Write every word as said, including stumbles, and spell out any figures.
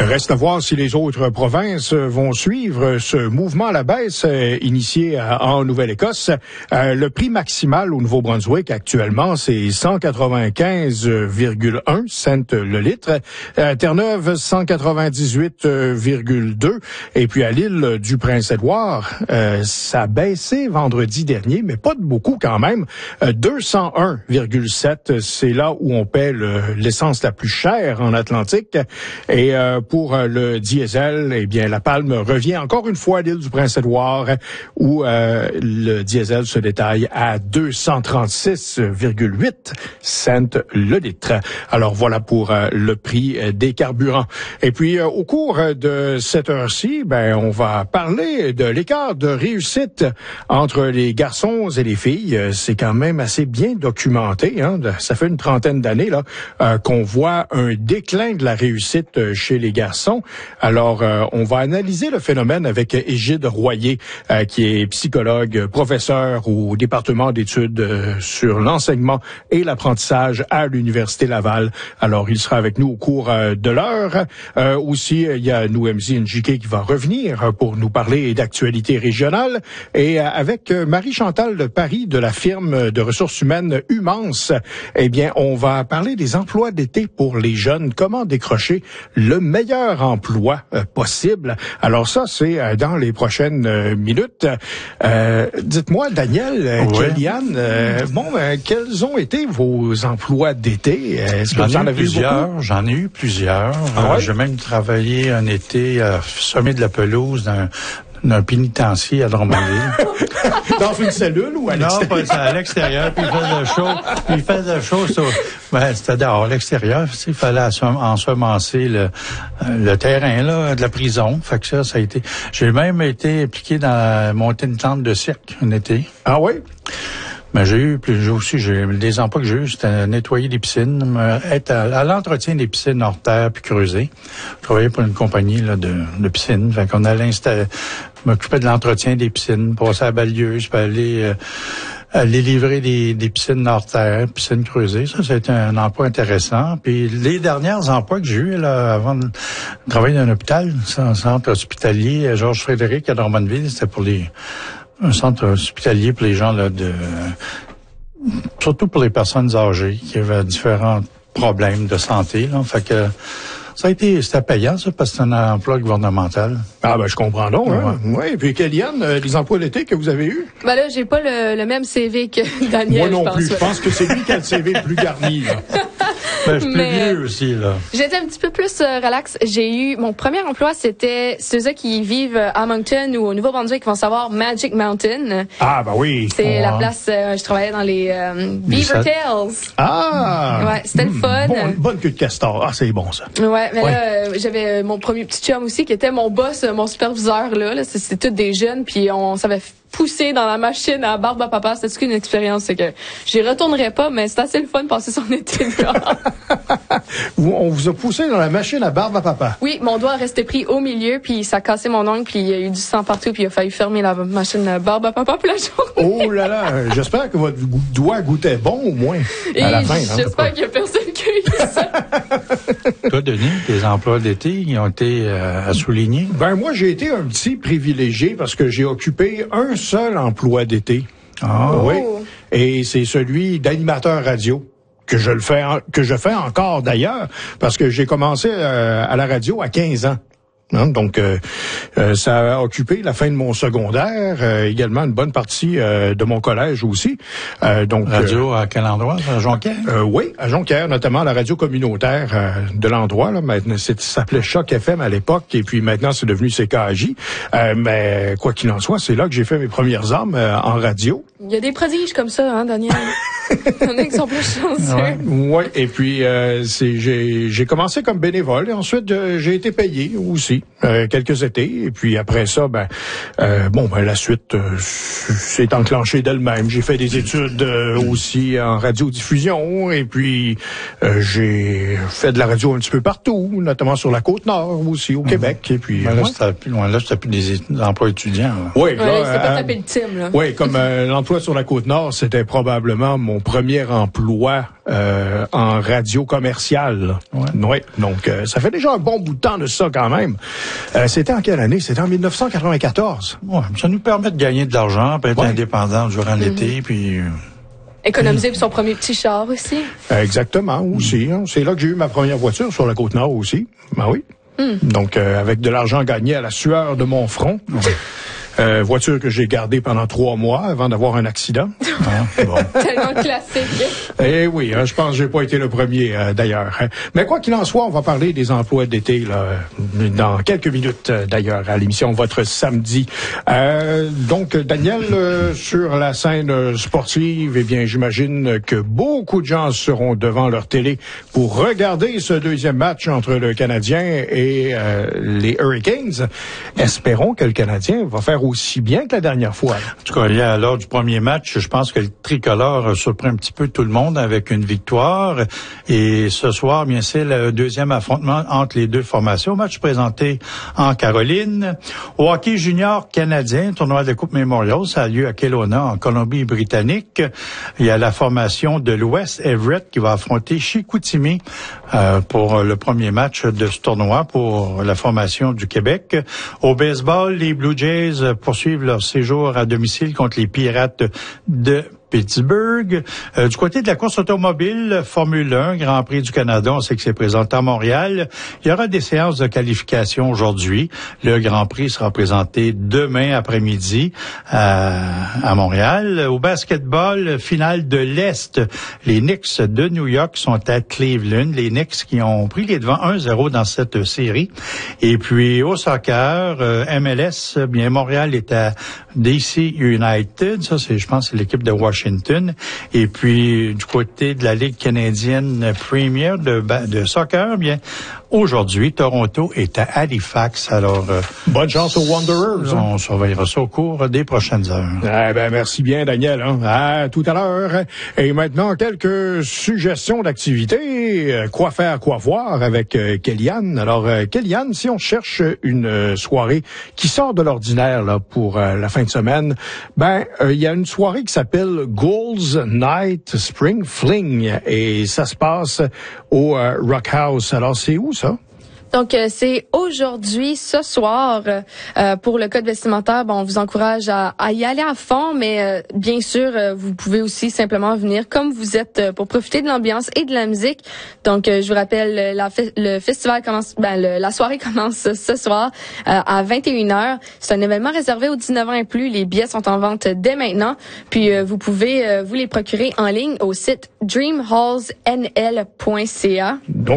Reste à voir si les autres provinces vont suivre ce mouvement à la baisse euh, initié euh, en Nouvelle-Écosse. Euh, le prix maximal au Nouveau-Brunswick actuellement, c'est cent quatre-vingt-quinze virgule un cents le litre. Euh, Terre-Neuve, cent quatre-vingt-dix-huit virgule deux. Et puis à l'île du Prince-Édouard, euh, ça a baissé vendredi dernier, mais pas de beaucoup quand même. Euh, deux cent un virgule sept, c'est là où on paie le, l'essence la plus chère en Atlantique. Et euh, pour euh, le diesel, eh bien, la palme revient encore une fois à l'île du Prince-Édouard, où euh, le diesel se détaille à deux cent trente-six virgule huit cents le litre. Alors voilà pour euh, le prix des carburants. Et puis, euh, au cours de cette heure-ci, ben, on va parler de l'écart de réussite entre les garçons et les filles. C'est quand même assez bien documenté, hein. Ça fait une trentaine d'années là euh, qu'on voit un déclin de la réussite chez les garçons. Alors, euh, on va analyser le phénomène avec Égide Royer, euh, qui est psychologue, professeur au département d'études euh, sur l'enseignement et l'apprentissage à l'Université Laval. Alors, il sera avec nous au cours euh, de l'heure. Euh, aussi, il y a Nouemzi Njike qui va revenir pour nous parler d'actualité régionale. Et euh, avec Marie-Chantal de Paris de la firme de ressources humaines Humance, eh bien, on va parler des emplois d'été pour les jeunes. Comment décrocher le meilleur emploi euh, possible. Alors ça, c'est euh, dans les prochaines euh, minutes. Euh, dites-moi, Daniel, euh, oui. Kéliane, euh, bon, euh, quels ont été vos emplois d'été? Est-ce que J'en vous en ai eu avez plusieurs. beaucoup? J'en ai eu plusieurs. Ah euh, ouais? J'ai même travaillé un été à semer de la pelouse dans d'un pénitencier à Drummondville. Dans une cellule ou à l'extérieur? Non, pas à l'extérieur, puis il faisait chaud. Puis il faisait chaud, ça. Ben, c'était dehors, à l'extérieur. Il fallait ensemencer le, le terrain, là, de la prison. Fait que ça, ça a été... J'ai même été impliqué dans la montée d'une tente de cirque un été. Ah oui? Mais j'ai eu plus j'ai aussi j'ai des emplois que j'ai eu, c'était nettoyer des piscines, être à, à l'entretien des piscines hors terre puis creuser. Je travaillais pour une compagnie là de, de piscines, fait qu'on allait installer, m'occuper de l'entretien des piscines, passer à la balieuse, puis aller euh, aller livrer des, des piscines hors terre, piscines creusées. Ça, c'était un emploi intéressant. Puis les derniers emplois que j'ai eus là avant de travailler dans un hôpital, un centre hospitalier Georges Frédéric à Drummondville, c'était pour les un centre hospitalier pour les gens là de surtout pour les personnes âgées qui avaient différents problèmes de santé là. Fait que ça a été c'était payant ça parce que c'est un emploi gouvernemental. Ah ben je comprends donc. Hein? Ouais. Oui. Et puis Kéliane, euh, les emplois d'été que vous avez eus? Ben là, j'ai pas le, le même C V que Daniel. Moi non je pense, plus. ouais. Je pense que c'est lui qui a le C V le plus garni. Là. Ben, je suis plus Mais, vieux aussi là. J'étais un petit peu plus euh, relax. J'ai eu mon premier emploi, c'était ceux qui vivent à Moncton ou au Nouveau-Brunswick qui vont savoir Magic Mountain. Ah ben oui. C'est Ouais. la place. Euh, je travaillais dans les euh, Beaver ça- Tails. Ah! Ouais, c'était le fun. Bon, bonne queue de castor. Ah, c'est bon, ça. Ouais, mais Ouais. là, euh, j'avais euh, mon premier petit chum aussi qui était mon boss, euh, mon superviseur là. là c'est, c'est tous des jeunes, puis on s'avait poussé dans la machine à barbe à papa. C'était une expérience, c'est que j'y retournerai pas, mais c'est assez le fun de passer son été dehors. Vous- On vous a poussé dans la machine à barbe à papa. Oui, mon doigt restait pris au milieu, puis ça a cassé mon ongle, puis il y a eu du sang partout, puis il a fallu fermer la machine à barbe à papa pour la journée. Oh là là, j'espère que votre goût- doigt goûtait bon au moins Et à la fin. Hein, j'espère qu'il y a personne qui a eu ça. Toi, Denis, tes emplois d'été, ils ont été euh, à souligner. Ben moi, j'ai été un petit privilégié parce que j'ai occupé un seul emploi d'été. Ah, Oui. Oh. Et c'est celui d'animateur radio. Que je le fais, en- que je fais encore d'ailleurs, parce que j'ai commencé euh, à la radio à quinze ans. Hein, donc, euh, euh, ça a occupé la fin de mon secondaire, euh, également une bonne partie euh, de mon collège aussi. Euh, donc, Radio à quel endroit? À Jonquière? Euh, oui, à Jonquière, notamment la radio communautaire euh, de l'endroit. Là, maintenant, c'est- ça s'appelait Choc F M à l'époque, et puis maintenant c'est devenu C K J. Euh, mais quoi qu'il en soit, c'est là que j'ai fait mes premières armes euh, en radio. Il y a des prodiges comme ça, hein, Daniel? Il y en a qui sont plus chanceux. Ouais. Oui, et puis euh, c'est j'ai j'ai commencé comme bénévole et ensuite euh, j'ai été payé aussi euh, quelques étés et puis après ça ben euh, bon ben la suite euh, s'est enclenchée d'elle-même. J'ai fait des études euh, aussi en radiodiffusion et puis euh, j'ai fait de la radio un petit peu partout, notamment sur la Côte-Nord aussi au Québec et puis Ben là, ouais. c'était plus loin. Là, c'était plus des, é- des emplois étudiants. Là. Oui, Ouais, là, c'est pas euh, taper le team, là. oui, comme euh, l'emploi sur la Côte-Nord, c'était probablement mon premier emploi euh, en radio commerciale. Ouais. Ouais. Donc, euh, ça fait déjà un bon bout de temps de ça quand même. Euh, c'était en quelle année? C'était en dix-neuf cent quatre-vingt-quatorze. Ouais, ça nous permet de gagner de l'argent, puis être Ouais. indépendant durant mm-hmm. l'été, puis... Économiser pour son premier petit char aussi. Euh, exactement, aussi. Hein. C'est là que j'ai eu ma première voiture sur la Côte-Nord aussi. Ben oui. Mm. Donc, euh, avec de l'argent gagné à la sueur de mon front. Ouais. Euh, voiture que j'ai gardée pendant trois mois avant d'avoir un accident. Ah, bon. Tellement classique. Eh oui, hein, je pense que j'ai pas été le premier euh, d'ailleurs. Hein. Mais quoi qu'il en soit, on va parler des emplois d'été là dans quelques minutes euh, d'ailleurs à l'émission Votre Samedi. Euh, donc Daniel, euh, sur la scène sportive, eh bien j'imagine que beaucoup de gens seront devant leur télé pour regarder ce deuxième match entre le Canadien et euh, les Hurricanes. Espérons que le Canadien va faire aussi bien que la dernière fois. En tout cas, lors du premier match, je pense que le tricolore surprend un petit peu tout le monde avec une victoire. Et ce soir, bien c'est le deuxième affrontement entre les deux formations. Match présenté en Caroline. Au hockey junior canadien, tournoi de Coupe Memorial, ça a lieu à Kelowna, en Colombie-Britannique. Il y a la formation de l'Ouest Everett qui va affronter Chicoutimi euh, pour le premier match de ce tournoi pour la formation du Québec. Au baseball, les Blue Jays poursuivent leur séjour à domicile contre les Pirates de Pittsburgh. Euh, du côté de la course automobile, Formule un, Grand Prix du Canada, on sait que c'est présenté à Montréal. Il y aura des séances de qualification aujourd'hui. Le Grand Prix sera présenté demain après-midi à, à Montréal. Au basketball, finale de l'Est, les Knicks de New York sont à Cleveland. Les Knicks qui ont pris les devants un zéro dans cette série. Et puis au soccer, euh, M L S, bien Montréal est à D C United. Ça, c'est, je pense, c'est l'équipe de Washington. Washington. Et puis, du côté de la Ligue canadienne Premier de, de soccer, bien, aujourd'hui, Toronto est à Halifax. Alors, euh, bonne chance aux Wanderers. On hein? surveillera ça au cours des prochaines heures. Eh ben, merci bien, Daniel. Hein? À tout à l'heure. Et maintenant, quelques suggestions d'activités. Quoi faire, quoi voir avec euh, Kellyanne. Alors, euh, Kellyanne, si on cherche une euh, soirée qui sort de l'ordinaire là pour euh, la fin de semaine, ben, il euh, y a une soirée qui s'appelle Goals Night Spring Fling et ça se passe au euh, Rock House. Alors, c'est où ça? Donc, euh, c'est aujourd'hui, ce soir, euh, pour le code vestimentaire. Bon, on vous encourage à, à y aller à fond, mais euh, bien sûr, euh, vous pouvez aussi simplement venir comme vous êtes euh, pour profiter de l'ambiance et de la musique. Donc, euh, je vous rappelle, la, le festival commence, ben, le, la soirée commence ce soir euh, à vingt et une heures. C'est un événement réservé aux dix-neuf ans et plus. Les billets sont en vente dès maintenant. Puis, euh, vous pouvez euh, vous les procurer en ligne au site dream halls n l point c a. Donc,